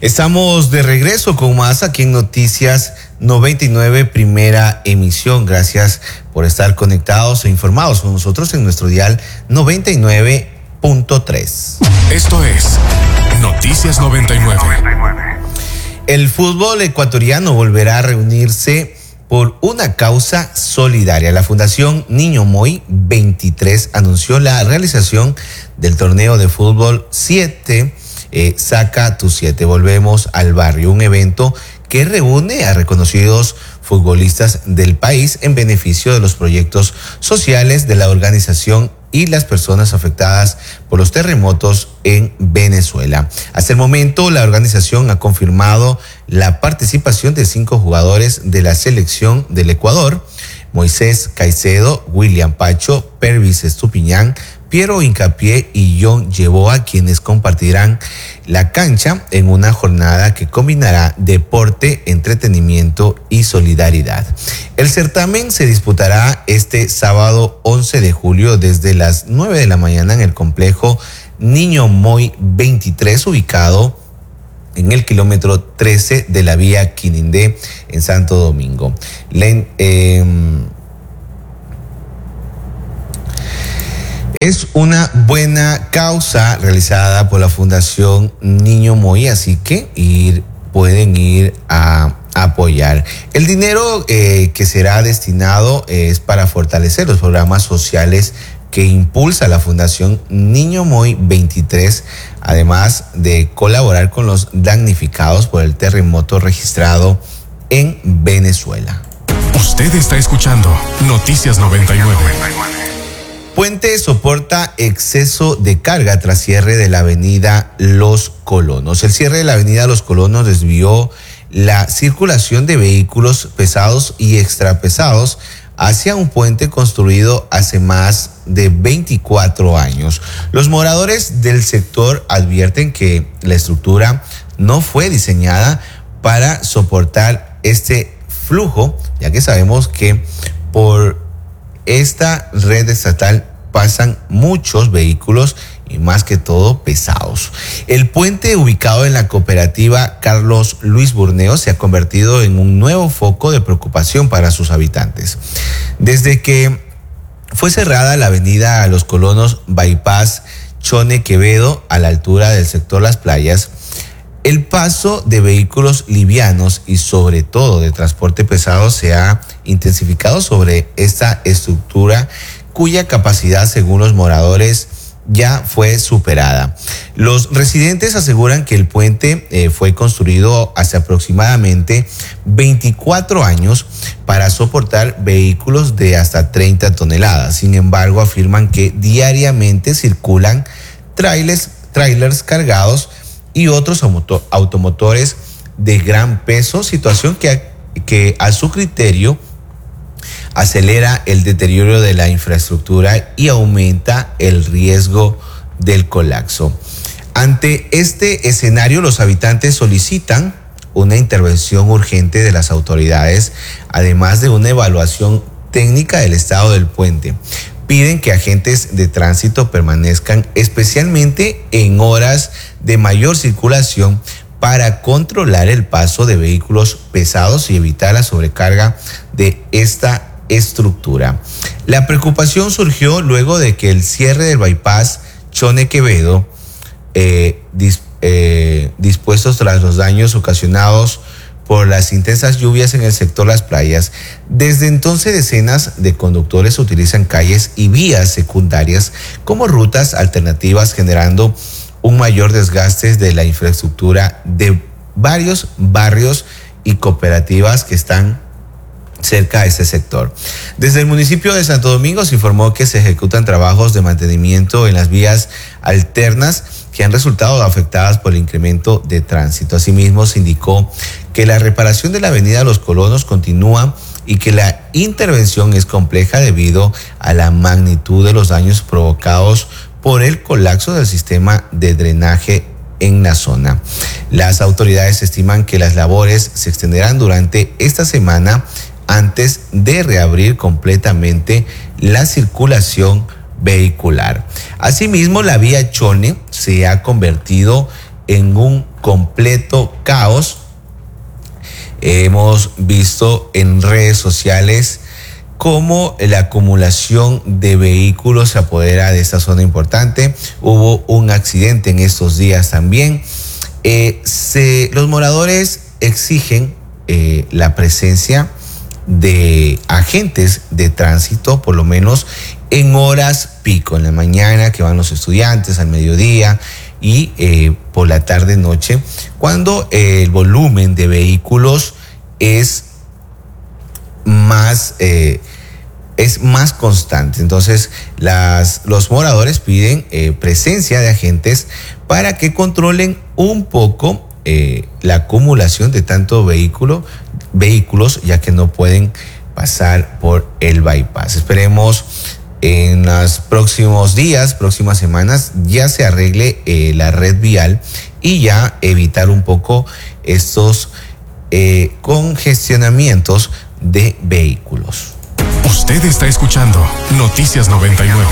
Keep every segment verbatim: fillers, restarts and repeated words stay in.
Estamos de regreso con más aquí en Noticias noventa y nueve, primera emisión. Gracias por estar conectados e informados con nosotros en nuestro dial noventa y nueve punto tres. Esto es Noticias noventa y nueve. El fútbol ecuatoriano volverá a reunirse por una causa solidaria. La Fundación Niño Moy veintitrés anunció la realización del torneo de fútbol siete. Eh, Saca tu siete, volvemos al barrio, un evento que reúne a reconocidos futbolistas del país en beneficio de los proyectos sociales de la organización y las personas afectadas por los terremotos en Venezuela. Hasta el momento, la organización ha confirmado la participación de cinco jugadores de la selección del Ecuador: Moisés Caicedo, William Pacho, Pervis Estupiñán, Piero Hincapié y John Yeboa, quienes compartirán la cancha en una jornada que combinará deporte, entretenimiento y solidaridad. El certamen se disputará este sábado once de julio desde las nueve de la mañana en el complejo Niño Moy veintitrés, ubicado en el kilómetro trece de la vía Quinindé en Santo Domingo. Len, eh, Es una buena causa realizada por la Fundación Niño Moy, así que ir, pueden ir a apoyar. El dinero eh, que será destinado eh, es para fortalecer los programas sociales que impulsa la Fundación Niño Moy veintitrés, además de colaborar con los damnificados por el terremoto registrado en Venezuela. Usted está escuchando Noticias noventa y nueve. Puente soporta exceso de carga tras cierre de la avenida Los Colonos. El cierre de la avenida Los Colonos desvió la circulación de vehículos pesados y extrapesados hacia un puente construido hace más de veinticuatro años. Los moradores del sector advierten que la estructura no fue diseñada para soportar este flujo, ya que sabemos que por esta red estatal pasan muchos vehículos y más que todo pesados. El puente, ubicado en la cooperativa Carlos Luis Burneo, se ha convertido en un nuevo foco de preocupación para sus habitantes. Desde que fue cerrada la avenida Los Colonos Bypass Chone Quevedo a la altura del sector Las Playas, el paso de vehículos livianos y sobre todo de transporte pesado se ha intensificado sobre esta estructura cuya capacidad, según los moradores, ya fue superada. Los residentes aseguran que el puente eh, fue construido hace aproximadamente veinticuatro años para soportar vehículos de hasta treinta toneladas. Sin embargo, afirman que diariamente circulan trailers, trailers cargados y otros automotores de gran peso, situación que, que a su criterio acelera el deterioro de la infraestructura y aumenta el riesgo del colapso. Ante este escenario, los habitantes solicitan una intervención urgente de las autoridades, además de una evaluación técnica del estado del puente. Piden que agentes de tránsito permanezcan especialmente en horas de mayor circulación para controlar el paso de vehículos pesados y evitar la sobrecarga de esta estructura. La preocupación surgió luego de que el cierre del bypass Chone Quevedo, eh, dis, eh, dispuestos tras los daños ocasionados por las intensas lluvias en el sector Las Playas. Desde entonces, decenas de conductores utilizan calles y vías secundarias como rutas alternativas, generando un mayor desgaste de la infraestructura de varios barrios y cooperativas que están cerca de este sector. Desde el municipio de Santo Domingo se informó que se ejecutan trabajos de mantenimiento en las vías alternas que han resultado afectadas por el incremento de tránsito. Asimismo, se indicó que la reparación de la avenida Los Colonos continúa y que la intervención es compleja debido a la magnitud de los daños provocados por el colapso del sistema de drenaje en la zona. Las autoridades estiman que las labores se extenderán durante esta semana antes de reabrir completamente la circulación vehicular. Asimismo, la vía Chone se ha convertido en un completo caos. Hemos visto en redes sociales cómo la acumulación de vehículos se apodera de esta zona importante. Hubo un accidente en estos días también. Eh, se, los moradores exigen eh, la presencia de agentes de tránsito, por lo menos en horas pico, en la mañana que van los estudiantes, al mediodía y eh, por la tarde noche, cuando eh, el volumen de vehículos es más eh, es más constante. Entonces las, los moradores piden eh, presencia de agentes para que controlen un poco eh, la acumulación de tanto vehículo, vehículos, ya que no pueden pasar por el bypass. Esperemos en los próximos días, próximas semanas, ya se arregle eh, la red vial y ya evitar un poco estos eh, congestionamientos de vehículos. Usted está escuchando Noticias noventa y nueve.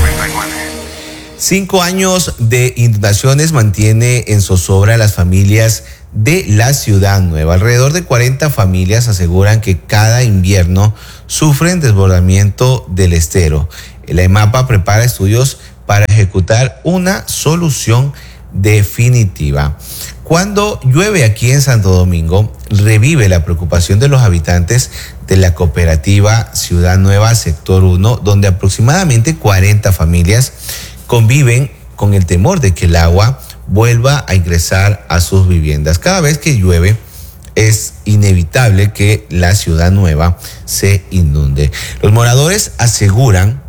Cinco años de inundaciones mantiene en zozobra a las familias de la Ciudad Nueva. Alrededor de cuarenta familias aseguran que cada invierno sufren desbordamiento del estero. La EMAPA prepara estudios para ejecutar una solución definitiva. Cuando llueve aquí en Santo Domingo, revive la preocupación de los habitantes de la cooperativa Ciudad Nueva, sector uno, donde aproximadamente cuarenta familias conviven con el temor de que el agua vuelva a ingresar a sus viviendas. Cada vez que llueve, es inevitable que la Ciudad Nueva se inunde. Los moradores aseguran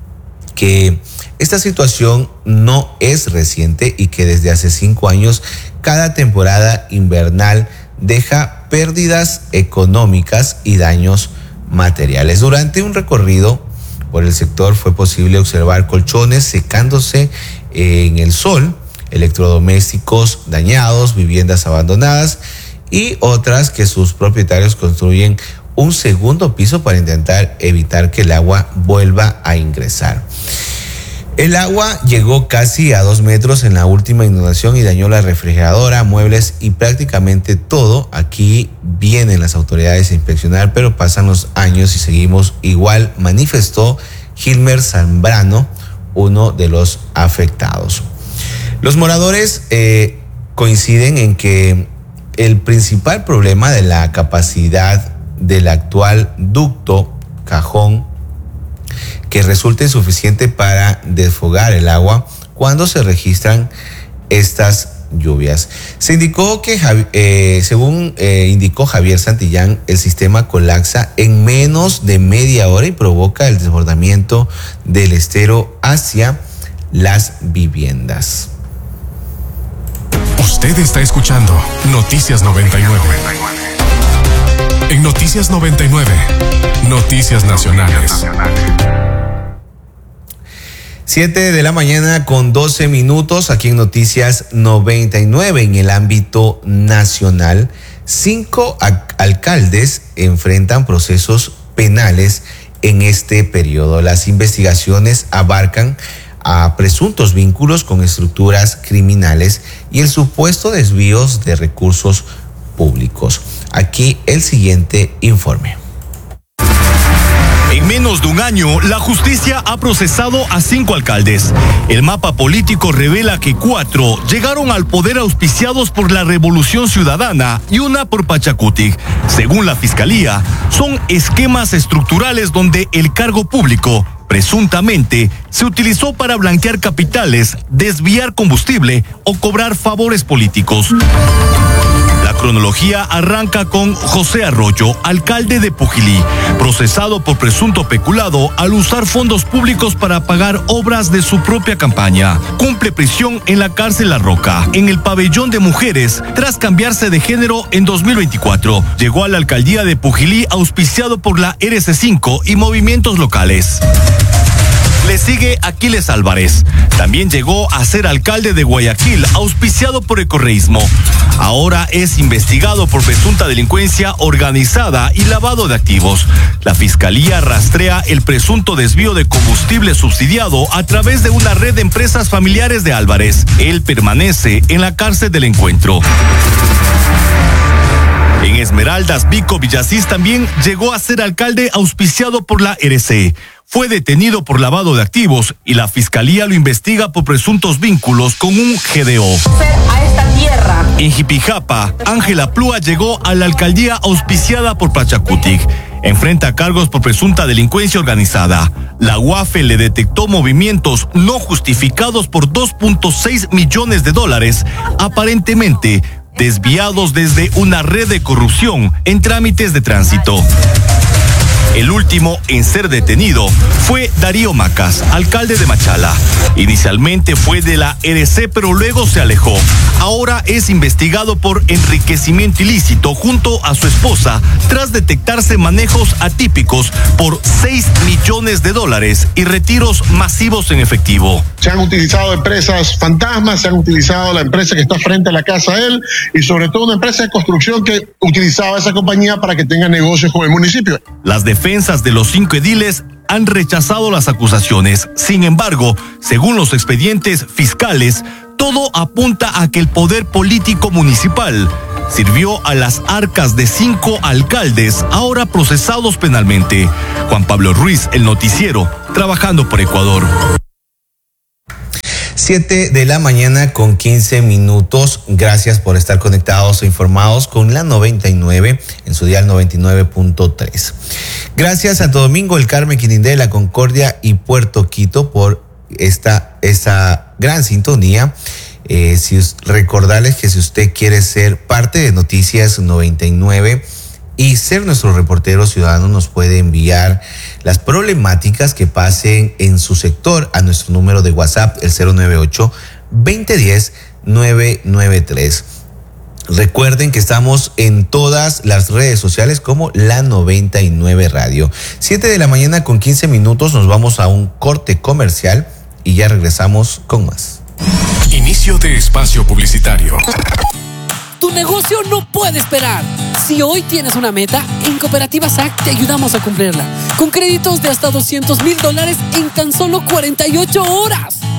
que esta situación no es reciente y que desde hace cinco años cada temporada invernal deja pérdidas económicas y daños materiales. Durante un recorrido por el sector fue posible observar colchones secándose en el sol, electrodomésticos dañados, viviendas abandonadas y otras que sus propietarios construyen un segundo piso para intentar evitar que el agua vuelva a ingresar. El agua llegó casi a dos metros en la última inundación y dañó la refrigeradora, muebles y prácticamente todo. Aquí vienen las autoridades a inspeccionar, pero pasan los años y seguimos igual, manifestó Gilmer Zambrano, uno de los afectados. Los moradores eh, coinciden en que el principal problema de la capacidad del actual ducto cajón que resulta insuficiente para desfogar el agua cuando se registran estas lluvias. Se indicó que, eh, según eh, indicó Javier Santillán, el sistema colapsa en menos de media hora y provoca el desbordamiento del estero hacia las viviendas. Usted está escuchando Noticias noventa y nueve. En Noticias noventa y nueve, Noticias Nacionales. Siete de la mañana con doce minutos aquí en Noticias noventa y nueve. En el ámbito nacional, cinco alcaldes enfrentan procesos penales en este periodo. Las investigaciones abarcan a presuntos vínculos con estructuras criminales y el supuesto desvíos de recursos públicos. Aquí el siguiente informe. En menos de un año, la justicia ha procesado a cinco alcaldes. El mapa político revela que cuatro llegaron al poder auspiciados por la Revolución Ciudadana y una por Pachacutic. Según la Fiscalía, son esquemas estructurales donde el cargo público presuntamente se utilizó para blanquear capitales, desviar combustible o cobrar favores políticos. La cronología arranca con José Arroyo, alcalde de Pujilí, procesado por presunto peculado al usar fondos públicos para pagar obras de su propia campaña. Cumple prisión en la cárcel La Roca, en el pabellón de mujeres, tras cambiarse de género en dos mil veinticuatro. Llegó a la alcaldía de Pujilí auspiciado por la R C cinco y movimientos locales. Le sigue Aquiles Álvarez. También llegó a ser alcalde de Guayaquil, auspiciado por el correísmo. Ahora es investigado por presunta delincuencia organizada y lavado de activos. La fiscalía rastrea el presunto desvío de combustible subsidiado a través de una red de empresas familiares de Álvarez. Él permanece en la cárcel del Encuentro. En Esmeraldas, Vico Villasís también llegó a ser alcalde auspiciado por la R C. Fue detenido por lavado de activos y la fiscalía lo investiga por presuntos vínculos con un G D O. A esta tierra. En Jipijapa, Ángela Plúa llegó a la alcaldía auspiciada por Pachacutic. Enfrenta cargos por presunta delincuencia organizada. La U A F E le detectó movimientos no justificados por dos punto seis millones de dólares, aparentemente desviados desde una red de corrupción en trámites de tránsito. El último en ser detenido fue Darío Macas, alcalde de Machala. Inicialmente fue de la R C, pero luego se alejó. Ahora es investigado por enriquecimiento ilícito junto a su esposa tras detectarse manejos atípicos por seis millones de dólares y retiros masivos en efectivo. Se han utilizado empresas fantasmas, se han utilizado la empresa que está frente a la casa de él y sobre todo una empresa de construcción que utilizaba esa compañía para que tenga negocios con el municipio. Las defensas de los cinco ediles han rechazado las acusaciones. Sin embargo, según los expedientes fiscales, todo apunta a que el poder político municipal sirvió a las arcas de cinco alcaldes ahora procesados penalmente. Juan Pablo Ruiz, El Noticiero, trabajando por Ecuador. Siete de la mañana con quince minutos. Gracias por estar conectados e informados con la noventa y nueve en su dial noventa y nueve punto tres. Gracias a Santo Domingo, El Carmen, Quinindé, La Concordia y Puerto Quito por esta, esta gran sintonía. Eh, si recordarles que si usted quiere ser parte de Noticias noventa y nueve y ser nuestro reportero ciudadano, nos puede enviar las problemáticas que pasen en su sector a nuestro número de WhatsApp, el cero nueve ocho, veinte diez, nueve nueve tres. Recuerden que estamos en todas las redes sociales como la noventa y nueve Radio. Siete de la mañana con quince minutos, nos vamos a un corte comercial y ya regresamos con más. Inicio de espacio publicitario. Tu negocio no puede esperar. Si hoy tienes una meta, en Cooperativa S A C te ayudamos a cumplirla. Con créditos de hasta doscientos mil dólares en tan solo cuarenta y ocho horas.